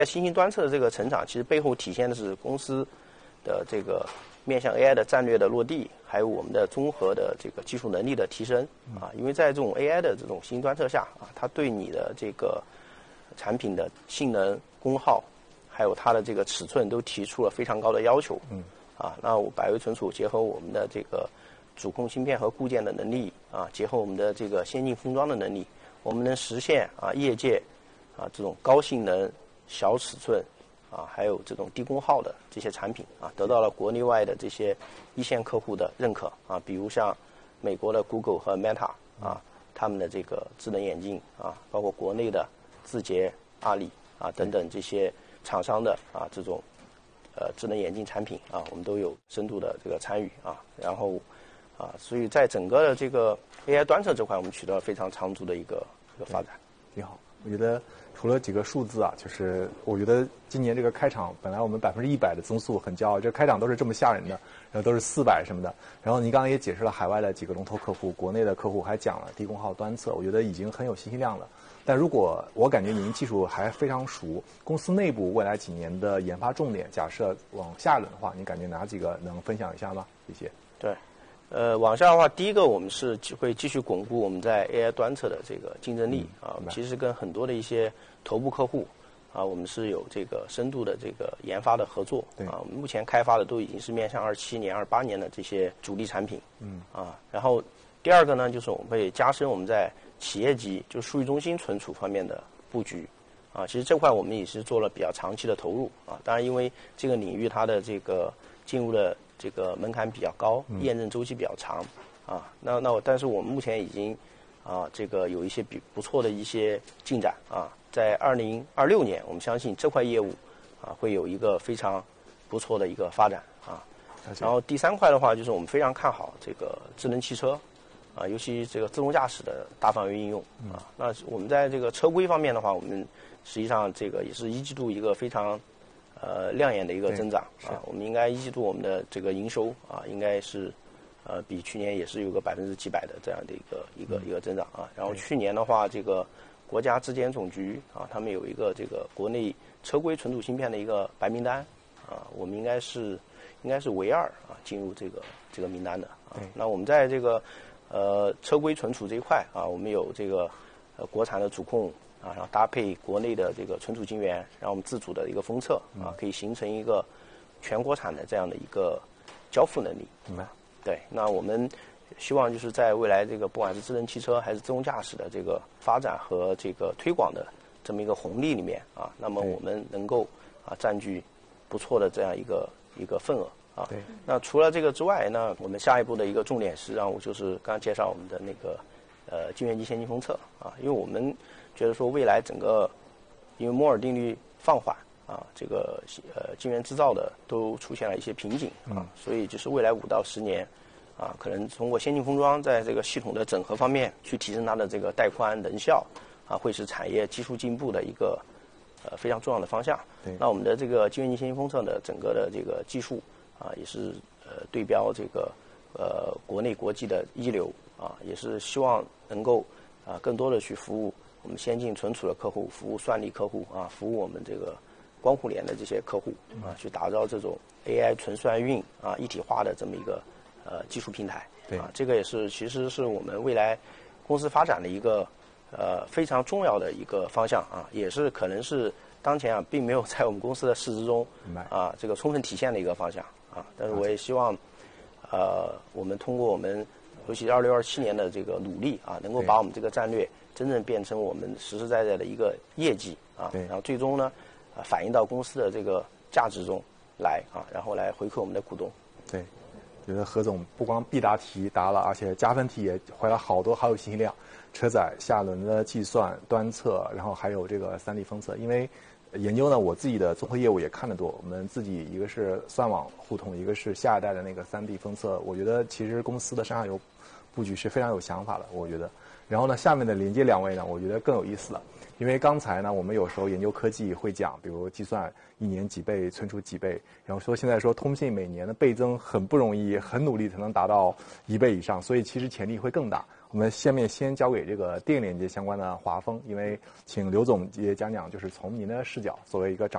新型端测的这个成长，其实背后体现的是公司的这个面向 AI 的战略的落地，还有我们的综合的这个技术能力的提升啊。因为在这种 AI 的这种新型端测下啊，它对你的这个产品的性能、功耗，还有它的这个尺寸都提出了非常高的要求。那百威存储结合我们的这个主控芯片和固件的能力啊，结合我们的这个先进封装的能力，我们能实现业界这种高性能、小尺寸还有这种低功耗的这些产品得到了国内外的这些一线客户的认可比如像美国的 Google 和 Meta 他们的这个智能眼镜包括国内的字节、阿里等等这些厂商的这种智能眼镜产品我们都有深度的这个参与然后所以在整个的这个 AI 端测这块，我们取得了非常长足的一个发展。 挺好，我觉得除了几个数字就是我觉得今年这个开场，本来我们100%的增速很骄傲，这开场都是这么吓人的，然后都是400什么的。然后您刚刚也解释了海外的几个龙头客户，国内的客户还讲了低功耗端测，我觉得已经很有信息量了。但如果我感觉您技术还非常熟，公司内部未来几年的研发重点，假设往下轮的话，您感觉哪几个能分享一下吗？谢谢。 对。往下的话，第一个我们是会继续巩固我们在 AI 端测的这个竞争力其实跟很多的一些头部客户我们是有这个深度的这个研发的合作我们目前开发的都已经是面向27年、28年的这些主力产品然后第二个呢，就是我们会加深我们在企业级就数据中心存储方面的布局其实这块我们也是做了比较长期的投入当然因为这个领域它的这个进入了这个门槛比较高，验证周期比较长但是我们目前已经这个有一些不错的一些进展在2026年，我们相信这块业务会有一个非常不错的一个发展然后第三块的话，就是我们非常看好这个智能汽车尤其这个自动驾驶的大范围应用那我们在这个车规方面的话，我们实际上这个也是一季度一个非常亮眼的一个增长我们应该一季度我们的这个营收应该是比去年也是有个几百的这样的一个增长然后去年的话，这个国家质检总局他们有一个这个国内车规存储芯片的一个白名单我们应该是唯二进入这个名单的那我们在这个车规存储这一块我们有这个国产的主控然后搭配国内的这个存储晶圆，然后我们自主的一个封测可以形成一个全国产的这样的一个交付能力。 明白。 对，那我们希望就是在未来这个不管是智能汽车还是自动驾驶的这个发展和这个推广的这么一个红利里面那么我们能够占据不错的这样一个份额对。 那除了这个之外，那我们下一步的一个重点是让我就是刚刚介绍我们的那个晶圆级先进封测因为我们觉得说未来整个因为摩尔定律放缓这个晶圆制造的都出现了一些瓶颈所以就是未来5到10年可能通过先进封装在这个系统的整合方面去提升它的这个带宽能效会是产业技术进步的一个非常重要的方向。那我们的这个晶圆级先进封测的整个的这个技术也是对标这个国内国际的一流也是希望能够更多的去服务我们先进存储的客户，服务算力客户服务我们这个光互联的这些客户去打造这种 AI 存算运一体化的这么一个技术平台。这个也是其实是我们未来公司发展的一个非常重要的一个方向也是可能是当前并没有在我们公司的市值中这个充分体现的一个方向但是我也希望我们通过我们尤其26、27年的这个努力能够把我们这个战略真正变成我们实实在在的一个业绩然后最终呢反映到公司的这个价值中来然后来回馈我们的股东。 对，觉得何总不光必答题答了，而且加分题也回了好有信息量，车载下轮的计算、端测，然后还有这个3D 封测。因为研究呢，我自己的综合业务也看得多，我们自己一个是算网互通，一个是下一代的那个3D 封测。我觉得其实公司的上下游布局是非常有想法的，我觉得。然后呢，下面的连接2位呢，我觉得更有意思了。因为刚才呢，我们有时候研究科技会讲，比如计算1年几倍，存储几倍，然后现在说通信每年的倍增很不容易，很努力才能达到1倍以上，所以其实潜力会更大。 我们下面先交给这个电链接相关的华峰，因为请刘总也讲讲，就是从您的视角，作为一个